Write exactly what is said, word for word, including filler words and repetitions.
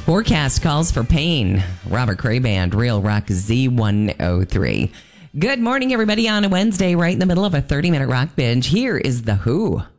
Forecast calls for pain. Robert Cray Band, Real Rock Z one oh three. Good morning, everybody, on a Wednesday, right in the middle of a thirty-minute rock binge. Here is The Who.